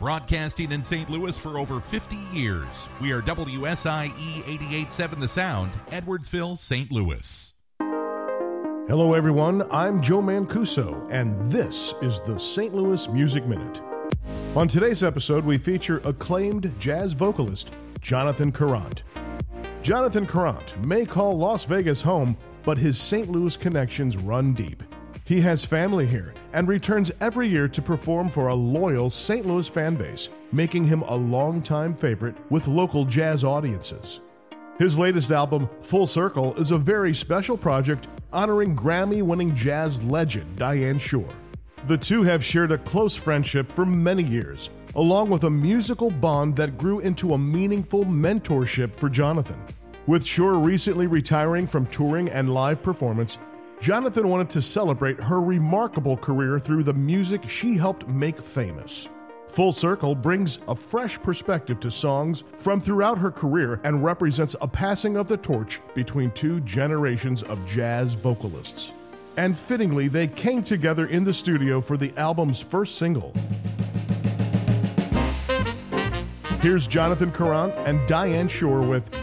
broadcasting in St. Louis for over 50 years. We are WSIE 88.7 The Sound, Edwardsville, St. Louis. Hello, everyone. I'm Joe Mancuso, and this is the St. Louis Music Minute. On today's episode, we feature acclaimed jazz vocalist Jonathan Courant. Jonathan Courant may call Las Vegas home, but his St. Louis connections run deep. He has family here and returns every year to perform for a loyal St. Louis fan base, making him a longtime favorite with local jazz audiences. His latest album, Full Circle, is a very special project honoring Grammy-winning jazz legend Diane Shore. The two have shared a close friendship for many years, along with a musical bond that grew into a meaningful mentorship for Jonathan. With Shore recently retiring from touring and live performance, Jonathan wanted to celebrate her remarkable career through the music she helped make famous. Full Circle brings a fresh perspective to songs from throughout her career and represents a passing of the torch between two generations of jazz vocalists. And fittingly, they came together in the studio for the album's first single. Here's Jonathan Courant and Diane Shore with